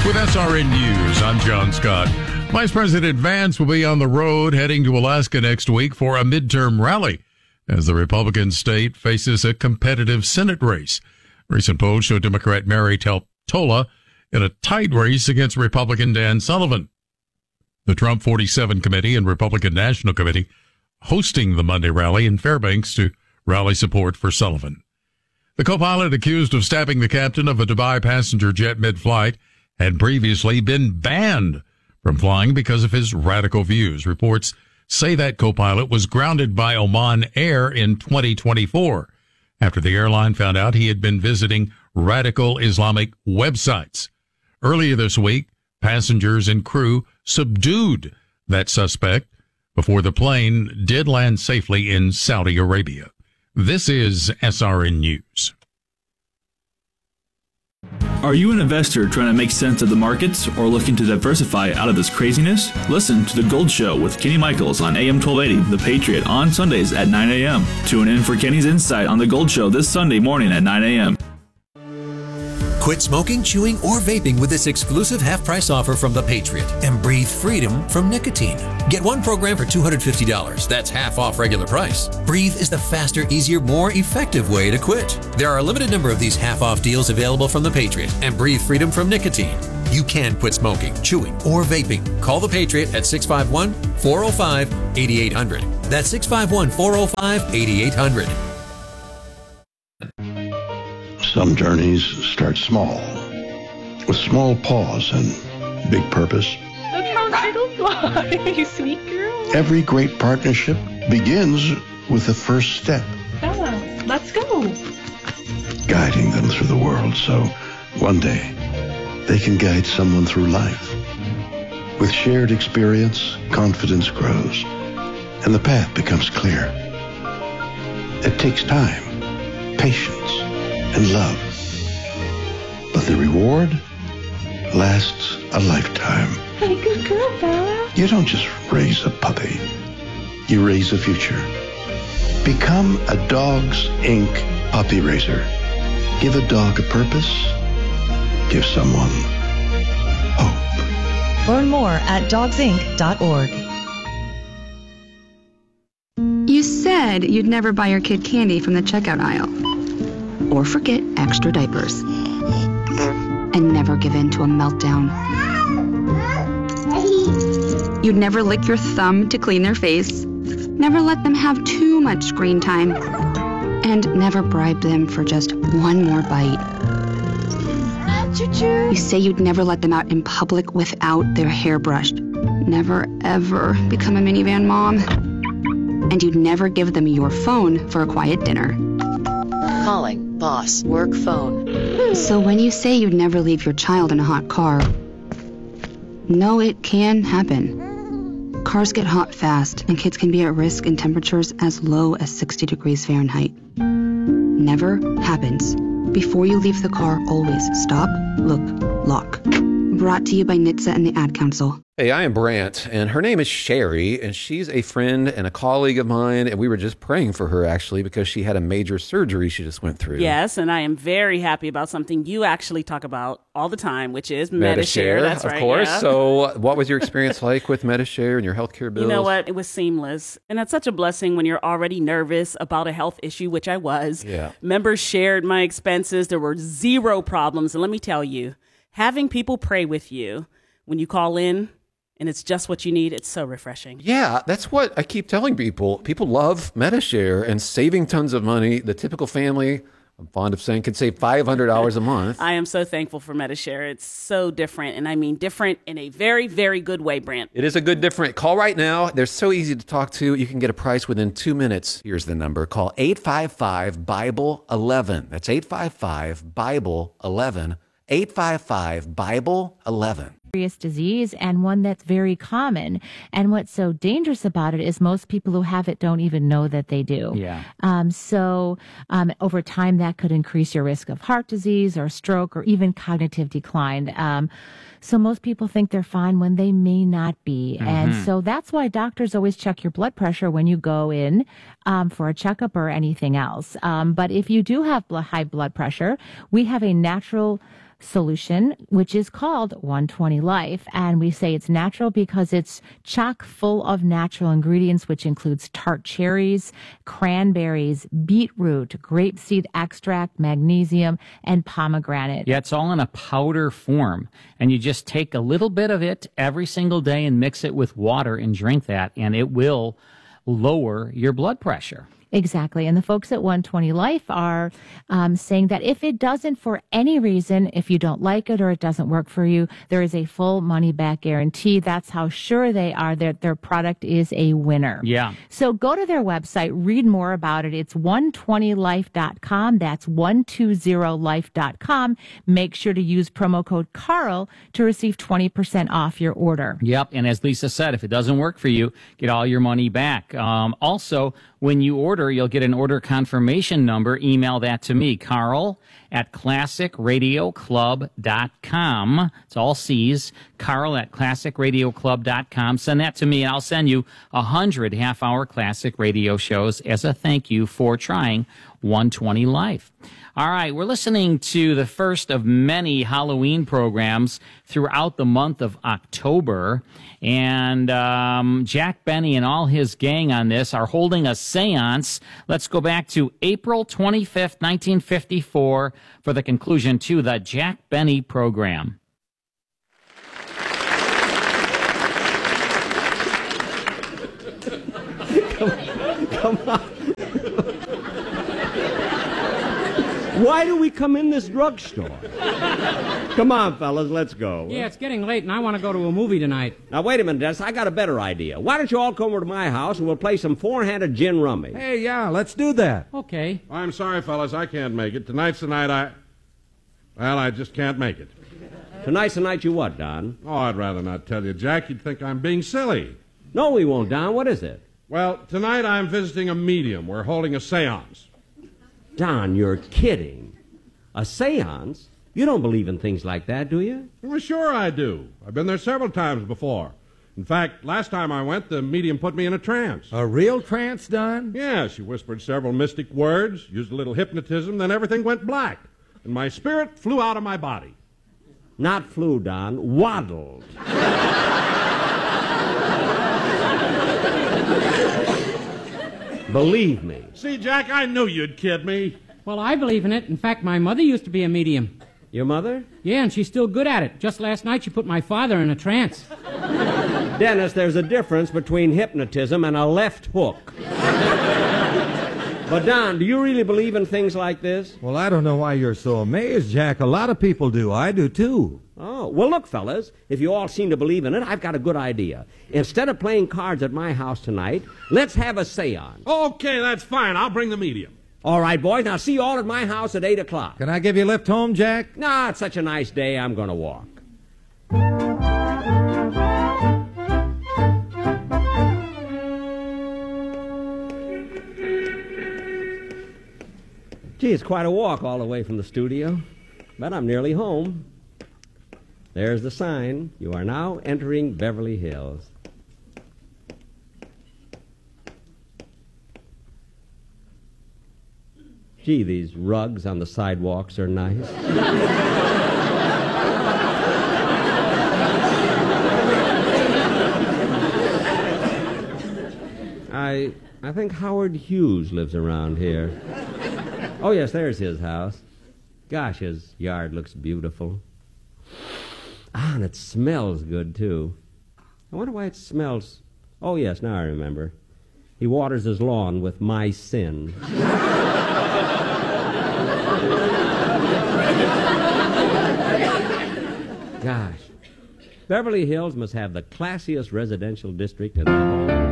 With SRN News, I'm John Scott. Vice President Vance will be on the road heading to Alaska next week for a midterm rally as the Republican state faces a competitive Senate race. Recent polls show Democrat Mary Tola in a tight race against Republican Dan Sullivan. The Trump 47 Committee and Republican National Committee hosting the Monday rally in Fairbanks to rally support for Sullivan. The co-pilot accused of stabbing the captain of a Dubai passenger jet mid-flight had previously been banned from flying because of his radical views. Reports say that co-pilot was grounded by Oman Air in 2024 after the airline found out he had been visiting radical Islamic websites. Earlier this week, passengers and crew subdued that suspect before the plane did land safely in Saudi Arabia. This is SRN News. Are you an investor trying to make sense of the markets or looking to diversify out of this craziness? Listen to The Gold Show with Kenny Michaels on AM 1280, The Patriot, on Sundays at 9 a.m. Tune in for Kenny's insight on The Gold Show this Sunday morning at 9 a.m. Quit smoking, chewing, or vaping with this exclusive half-price offer from The Patriot and breathe freedom from nicotine. Get one program for $250. That's half off regular price. Breathe is the faster, easier, more effective way to quit. There are a limited number of these half-off deals available from The Patriot and breathe freedom from nicotine. You can quit smoking, chewing, or vaping. Call The Patriot at 651-405-8800. That's 651-405-8800. Some journeys start small, with small pause and big purpose. Look how little fly, you sweet girl. Every great partnership begins with the first step. Bella, let's go. Guiding them through the world so one day they can guide someone through life. With shared experience, confidence grows, and the path becomes clear. It takes time, patience, and love. But the reward lasts a lifetime. Hey, good girl, Bella. You don't just raise a puppy. You raise a future. Become a Dogs Inc. puppy raiser. Give a dog a purpose. Give someone hope. Learn more at dogsinc.org. You said you'd never buy your kid candy from the checkout aisle. Or forget extra diapers. And never give in to a meltdown. You'd never lick your thumb to clean their face. Never let them have too much screen time. And never bribe them for just one more bite. You say you'd never let them out in public without their hair brushed. Never, ever become a minivan mom. And you'd never give them your phone for a quiet dinner. Calling boss work phone. So when you say you'd never leave your child in a hot car, no, it can happen. Cars get hot fast, and kids can be at risk in temperatures as low as 60 degrees Fahrenheit. Never happens. Before you leave the car, always stop, look, lock. Brought to you by NHTSA and the Ad Council. Hey, I am Brant, and her name is Sherry, and she's a friend and a colleague of mine, and we were just praying for her, actually, because she had a major surgery she just went through. Yes, and I am very happy about something you actually talk about all the time, which is Medi-Share. That's right, of course. Yeah. So what was your experience like with Medi-Share and your healthcare bills? You know what? It was seamless, and that's such a blessing when you're already nervous about a health issue, which I was. Yeah. Members shared my expenses. There were zero problems, and let me tell you, having people pray with you when you call in, and it's just what you need, it's so refreshing. Yeah, that's what I keep telling people. People love Medi-Share and saving tons of money. The typical family, I'm fond of saying, can save $500 a month. I am so thankful for Medi-Share. It's so different, and I mean different in a very, very good way, Brant. It is a good different. Call right now. They're so easy to talk to. You can get a price within 2 minutes. Here's the number. Call 855-BIBLE-11. That's 855-BIBLE-11. 855-BIBLE-11. Serious disease, and one that's very common. And what's so dangerous about it is most people who have it don't even know that they do. Yeah. So over time, that could increase your risk of heart disease or stroke or even cognitive decline. So most people think they're fine when they may not be. Mm-hmm. And so that's why doctors always check your blood pressure when you go in for a checkup or anything else. But if you do have high blood pressure, we have a natural solution, which is called 120 Life. And we say it's natural because it's chock full of natural ingredients, which includes tart cherries, cranberries, beetroot, grapeseed extract, magnesium, and pomegranate. Yeah, it's all in a powder form. And you just take a little bit of it every single day and mix it with water and drink that, and it will lower your blood pressure. Exactly. And the folks at 120 Life are saying that if it doesn't, for any reason, if you don't like it or it doesn't work for you, there is a full money-back guarantee. That's how sure they are that their product is a winner. Yeah. So go to their website, read more about it. It's 120life.com. That's 120life.com. Make sure to use promo code Carl to receive 20% off your order. Yep. And as Lisa said, if it doesn't work for you, get all your money back. Also, when you order, you'll get an order confirmation number. Email that to me, Carl at classicradioclub.com. It's all C's. Carl at classicradioclub.com. Send that to me, and I'll send you 100 half-hour classic radio shows as a thank you for trying 120 Life. All right, we're listening to the first of many Halloween programs throughout the month of October. And Jack Benny and all his gang on this are holding a seance. Let's go back to April 25th, 1954 for the conclusion to the Jack Benny program. Come on. Why do we come in this drugstore? Come on, fellas, let's go. Yeah, it's getting late, and I want to go to a movie tonight. Now, wait a minute, Dennis. I got a better idea. Why don't you all come over to my house, and we'll play some four-handed gin rummy? Hey, yeah, let's do that. Okay. I'm sorry, fellas, I can't make it. Tonight's the night I just can't make it. Tonight's the night you what, Don? Oh, I'd rather not tell you, Jack. You'd think I'm being silly. No, we won't, Don. What is it? Well, tonight I'm visiting a medium. We're holding a seance. Don, you're kidding. A seance? You don't believe in things like that, do you? Well, sure I do. I've been there several times before. In fact, last time I went, the medium put me in a trance. A real trance, Don? Yeah, she whispered several mystic words, used a little hypnotism, then everything went black, and my spirit flew out of my body. Not flew, Don. Waddled. Believe me. See, Jack, I knew you'd kid me. Well, I believe in it. In fact, my mother used to be a medium. Your mother? Yeah, and she's still good at it. Just last night, she put my father in a trance. Dennis, there's a difference between hypnotism and a left hook. But, Don, do you really believe in things like this? Well, I don't know why you're so amazed, Jack. A lot of people do. I do, too. Oh, well, look, fellas, if you all seem to believe in it, I've got a good idea. Instead of playing cards at my house tonight, let's have a seance. Okay, that's fine. I'll bring the medium. All right, boys, now see you all at my house at 8 o'clock. Can I give you a lift home, Jack? No, it's such a nice day, I'm going to walk. Gee, it's quite a walk all the way from the studio, but I'm nearly home. There's the sign. You are now entering Beverly Hills. Gee, these rugs on the sidewalks are nice. I think Howard Hughes lives around here. Oh, yes, there's his house. Gosh, his yard looks beautiful. Ah, and it smells good, too. I wonder why it smells... Oh, yes, now I remember. He waters his lawn with my sin. Gosh. Beverly Hills must have the classiest residential district in the whole...